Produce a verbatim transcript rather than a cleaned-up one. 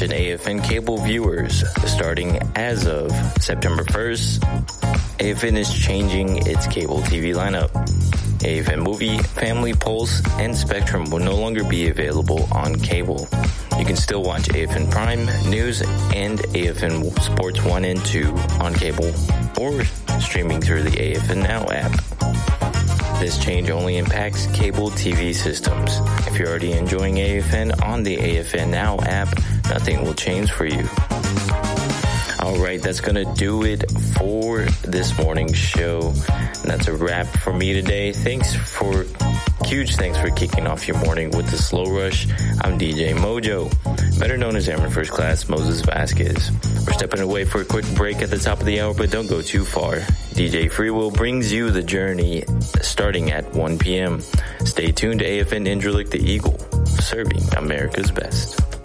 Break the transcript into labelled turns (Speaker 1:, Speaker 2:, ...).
Speaker 1: Attention A F N cable viewers, starting as of September first, A F N is changing its cable T V lineup. A F N Movie, Family, Pulse, and Spectrum will no longer be available on cable. You can still watch A F N Prime, News, and A F N Sports one and two on cable or streaming through the A F N Now app. This change only impacts cable T V systems. If you're already enjoying A F N on the A F N Now app, nothing will change for you. Alright, that's going to do it for this morning's show. And that's a wrap for me today. Thanks for, huge thanks for kicking off your morning with the Slow Rush. I'm D J Mojo, better known as Airman First Class Moses Vasquez. We're stepping away for a quick break at the top of the hour, but don't go too far. D J Freewill brings you The Journey starting at one p.m. Stay tuned to A F N Indrelic the Eagle, serving America's best.